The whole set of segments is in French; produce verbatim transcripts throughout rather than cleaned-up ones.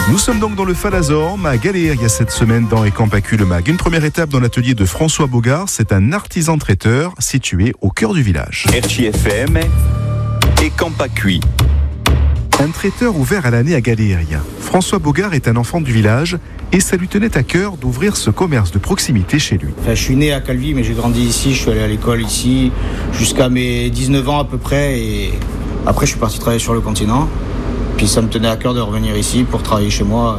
Nous sommes donc dans le Falazorme, à Galéria cette semaine dans Ecamp-Pacuy le Mag. Une première étape dans l'atelier de François Bogart, c'est un artisan traiteur situé au cœur du village. R J F M, Ecamp-Pacuy. Un traiteur ouvert à l'année à Galéria. François Bogart est un enfant du village et ça lui tenait à cœur d'ouvrir ce commerce de proximité chez lui. Enfin, je suis né à Calvi, mais j'ai grandi ici, je suis allé à l'école ici, jusqu'à mes dix-neuf ans à peu près, et après je suis parti travailler sur le continent. Puis ça me tenait à cœur de revenir ici pour travailler chez moi,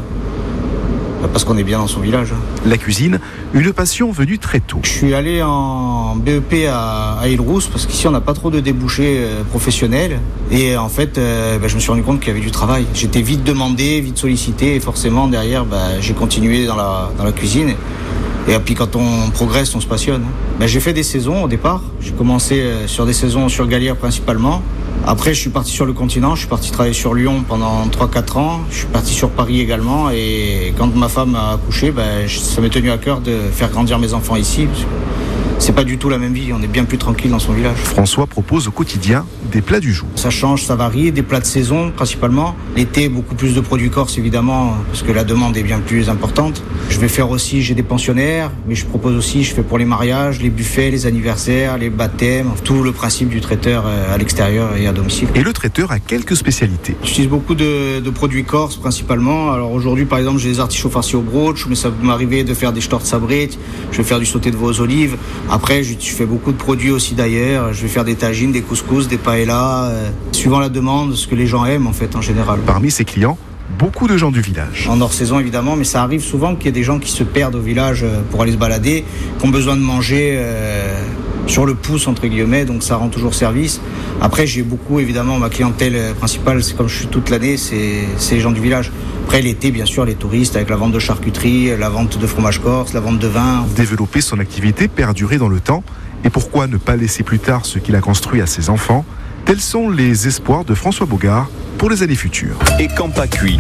parce qu'on est bien dans son village. La cuisine, une passion venue très tôt. Je suis allé en B E P à, à Île-Rousse, parce qu'ici on n'a pas trop de débouchés euh, professionnels. Et en fait, euh, bah, je me suis rendu compte qu'il y avait du travail. J'étais vite demandé, vite sollicité, et forcément derrière, bah, j'ai continué dans la, dans la cuisine. Et puis quand on progresse, on se passionne. Ben, j'ai fait des saisons au départ. J'ai commencé sur des saisons sur Galéria principalement. Après, je suis parti sur le continent. Je suis parti travailler sur Lyon pendant trois quatre ans. Je suis parti sur Paris également. Et quand ma femme a accouché, ben, ça m'est tenu à cœur de faire grandir mes enfants ici. Parce que c'est pas du tout la même vie. On est bien plus tranquille dans son village. François propose au quotidien des plats du jour. Ça change, ça varie. Des plats de saison principalement. L'été, beaucoup plus de produits corses évidemment, parce que la demande est bien plus importante. Je vais faire aussi, j'ai des pensionnaires, mais je propose aussi, je fais pour les mariages, les buffets, les anniversaires, les baptêmes, tout le principe du traiteur à l'extérieur et à domicile. Et le traiteur a quelques spécialités. J'utilise beaucoup de, de produits corses principalement. Alors aujourd'hui, par exemple, j'ai des artichauts farcis au brooch, mais ça peut m'arriver de faire des storts sabrites, je vais faire du sauté de veau aux olives. Après, je, je fais beaucoup de produits aussi d'ailleurs. Je vais faire des tagines, des couscous, des paellas, euh, suivant la demande, ce que les gens aiment en fait en général. Parmi ses clients, beaucoup de gens du village. En hors saison évidemment, mais ça arrive souvent qu'il y ait des gens qui se perdent au village pour aller se balader, qui ont besoin de manger euh, sur le pouce entre guillemets, donc ça rend toujours service. Après j'ai beaucoup évidemment, ma clientèle principale, c'est comme je suis toute l'année, c'est, c'est les gens du village. Après l'été bien sûr les touristes avec la vente de charcuterie, la vente de fromage corse, la vente de vin. Développer son activité, perdurer dans le temps, et pourquoi ne pas laisser plus tard ce qu'il a construit à ses enfants? Tels sont les espoirs de François Bogart pour les années futures. Ecamp-Pacuy.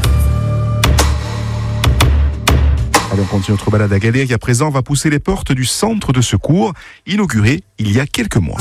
Allez, on continue notre balade à Galéria. À présent, on va pousser les portes du centre de secours, inauguré il y a quelques mois.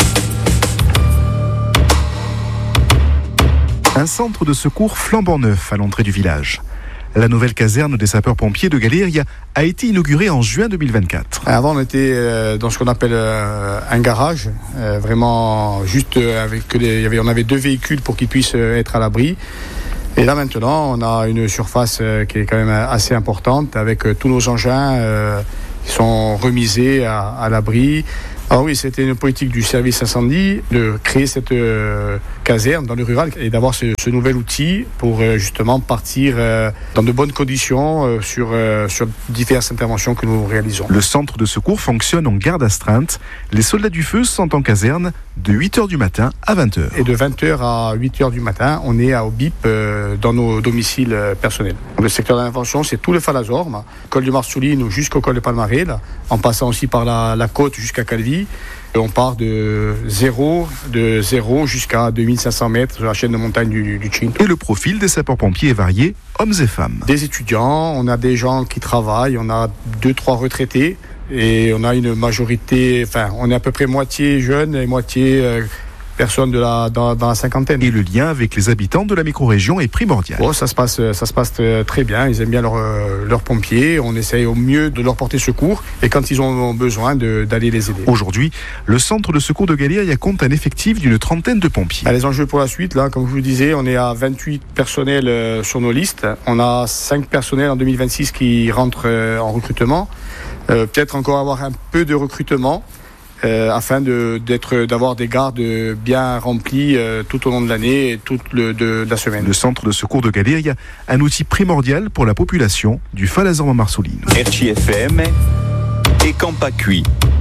Un centre de secours flambant neuf à l'entrée du village. La nouvelle caserne des sapeurs-pompiers de Galéria a été inaugurée en juin deux mille vingt-quatre. Avant, on était dans ce qu'on appelle un garage, vraiment juste avec les, il y avait, on avait deux véhicules pour qu'ils puissent être à l'abri. Et là maintenant, on a une surface qui est quand même assez importante avec tous nos engins qui sont remisés à, à l'abri. Alors oui, c'était une politique du service incendie de créer cette euh, caserne dans le rural et d'avoir ce, ce nouvel outil pour euh, justement partir euh, dans de bonnes conditions euh, sur, euh, sur diverses interventions que nous réalisons. Le centre de secours fonctionne en garde astreinte. Les soldats du feu sont en caserne de huit heures du matin à vingt heures. Et de vingt heures à huit heures du matin, on est au B I P euh, dans nos domiciles euh, personnels. Le secteur d'intervention, c'est tout le Falazorme, col du Marsoulines jusqu'au col de Palmarès, en passant aussi par la, la côte jusqu'à Calvi. Et on part de zéro, de zéro jusqu'à deux mille cinq cents mètres sur la chaîne de montagne du, du Tchine. Et le profil des sapeurs-pompiers est varié, hommes et femmes. Des étudiants, on a des gens qui travaillent, on a deux, trois retraités. Et on a une majorité, enfin, on est à peu près moitié jeunes et moitié euh, personnes de la, dans, dans la cinquantaine. Et le lien avec les habitants de la micro-région est primordial. Bon, ça se passe, ça se passe très bien. Ils aiment bien leurs leur pompiers. On essaye au mieux de leur porter secours et quand ils ont besoin de, d'aller les aider. Aujourd'hui, le centre de secours de Galéria compte un effectif d'une trentaine de pompiers. Les enjeux pour la suite, là, comme je vous disais, on est à vingt-huit personnels sur nos listes. On a cinq personnels en deux mille vingt-six qui rentrent en recrutement. Euh, peut-être encore avoir un peu de recrutement euh, afin de, d'être, d'avoir des gardes bien remplis euh, tout au long de l'année et toute le, de, de la semaine. Le centre de secours de Galéria, un outil primordial pour la population du Falazorme Marsoulines. R J F M, Ecamp-Pacuy.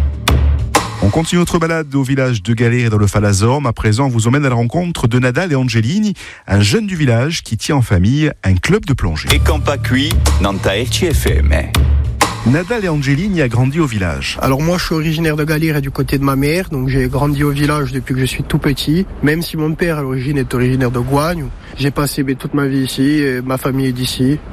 On continue notre balade au village de Galéria dans le Falazorme. À présent, on vous emmène à la rencontre de Nadal et Angelini, un jeune du village qui tient en famille un club de plongée. Ecamp-Pacuy, dans ta R J F M. Nadal et Angelini a grandi au village. Alors moi je suis originaire de Galéria du côté de ma mère, donc j'ai grandi au village depuis que je suis tout petit. Même si mon père à l'origine est originaire de Gouagne, j'ai passé toute ma vie ici, et ma famille est d'ici.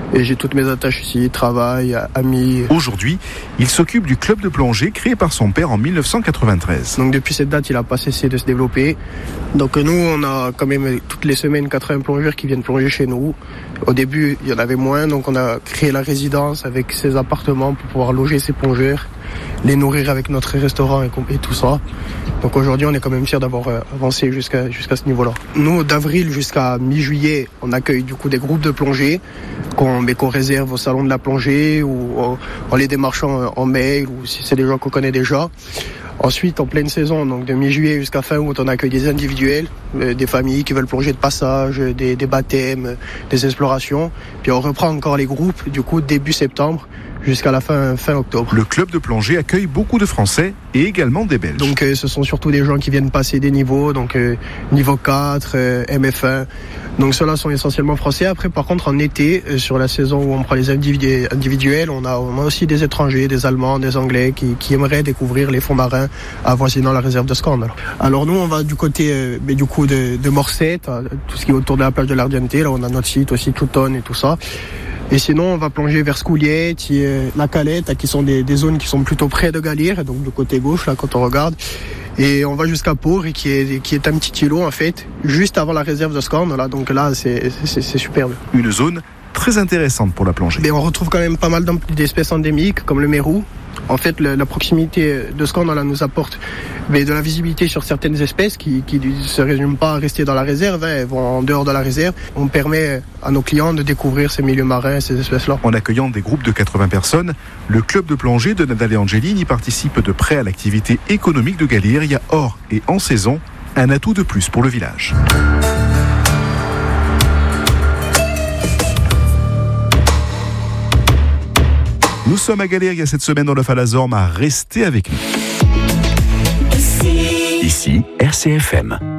Et j'ai toutes mes attaches ici, travail, amis. Aujourd'hui, il s'occupe du club de plongée créé par son père en dix-neuf cent quatre-vingt-treize. Donc depuis cette date, il n'a pas cessé de se développer. Donc nous, on a quand même toutes les semaines quatre-vingts plongeurs qui viennent plonger chez nous. Au début, il y en avait moins, donc on a créé la résidence avec ses appartements pour pouvoir loger ces plongeurs, les nourrir avec notre restaurant et, et tout ça. Donc aujourd'hui, on est quand même fiers d'avoir avancé jusqu'à jusqu'à ce niveau-là. Nous, d'avril jusqu'à mi-juillet, on accueille du coup des groupes de plongée qu'on, mais qu'on réserve au salon de la plongée ou en, en les démarchant en mail ou si c'est des gens qu'on connaît déjà. Ensuite, en pleine saison, donc de mi-juillet jusqu'à fin août, on accueille des individuels, euh, des familles qui veulent plonger de passage, des, des baptêmes, euh, des explorations. Puis on reprend encore les groupes, du coup, début septembre jusqu'à la fin, fin octobre. Le club de plongée accueille beaucoup de Français et également des Belges. Donc euh, ce sont surtout des gens qui viennent passer des niveaux, donc euh, niveau quatre, euh, M F un. Donc ceux-là sont essentiellement français. Après, par contre, en été, euh, sur la saison où on prend les individu- individuels, on a, on a aussi des étrangers, des Allemands, des Anglais qui, qui aimeraient découvrir les fonds marins avoisinant la réserve de Scorne. Alors nous, on va du côté euh, mais du coup de, de Morcette, tout ce qui est autour de la plage de l'Ardiente. Là, on a notre site aussi, Toutonne et tout ça. Et sinon, on va plonger vers Scouliette, la Calette, qui sont des, des zones qui sont plutôt près de Galire, donc du côté gauche, là, quand on regarde. Et on va jusqu'à Port, qui est, qui est un petit îlot, en fait, juste avant la réserve de Scorne, là. Donc là, c'est, c'est, c'est superbe. Une zone très intéressante pour la plongée. Mais on retrouve quand même pas mal d'espèces endémiques, comme le mérou. En fait, la, la proximité de Scorne, là, nous apporte mais de la visibilité sur certaines espèces qui ne se résument pas à rester dans la réserve, hein, elles vont en dehors de la réserve. On permet à nos clients de découvrir ces milieux marins, ces espèces-là. En accueillant des groupes de quatre-vingts personnes, le club de plongée de Nadal et Angelini participe de près à l'activité économique de Galire. Il y a hors et en saison un atout de plus pour le village. Nous sommes à Galère, il y a cette semaine dans le Falazorm, à rester avec nous. Ici, R C F M.